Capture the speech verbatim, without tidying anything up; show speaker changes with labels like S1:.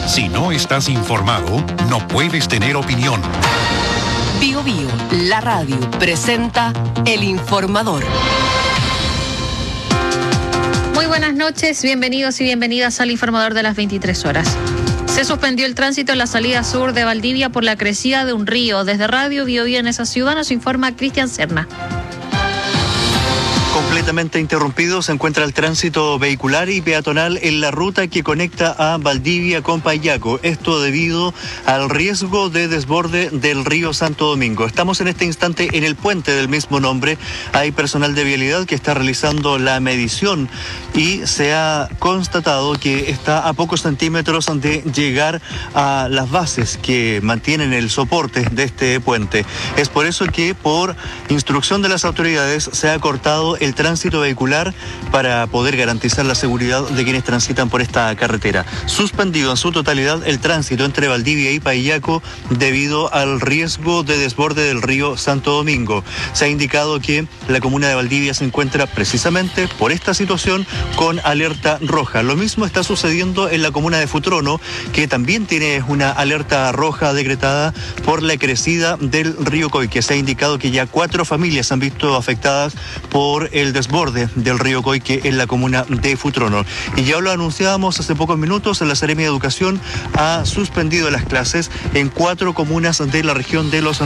S1: Si no estás informado, no puedes tener opinión.
S2: Bio Bio, la radio, presenta El Informador.
S3: Muy buenas noches, bienvenidos y bienvenidas al Informador de las veintitrés horas. Se suspendió el tránsito en la salida sur de Valdivia por la crecida de un río. Desde Radio Bio Bio en esa ciudad nos informa Cristian Serna.
S4: Completamente interrumpido se encuentra el tránsito vehicular y peatonal en la ruta que conecta a Valdivia con Payaco. Esto debido al riesgo de desborde del río Santo Domingo. Estamos en este instante en el puente del mismo nombre. Hay personal de vialidad que está realizando la medición y se ha constatado que está a pocos centímetros de llegar a las bases que mantienen el soporte de este puente. Es por eso que por instrucción de las autoridades se ha cortado el tránsito vehicular para poder garantizar la seguridad de quienes transitan por esta carretera. Suspendido en su totalidad el tránsito entre Valdivia y Payaco debido al riesgo de desborde del río Santo Domingo. Se ha indicado que la comuna de Valdivia se encuentra precisamente por esta situación con alerta roja. Lo mismo está sucediendo en la comuna de Futrono, que también tiene una alerta roja decretada por la crecida del río Coique. Se ha indicado que ya cuatro familias se han visto afectadas por el desborde del río Coique en la comuna de Futrono. Y ya lo anunciábamos hace pocos minutos, la Seremi de Educación ha suspendido las clases en cuatro comunas de la región de los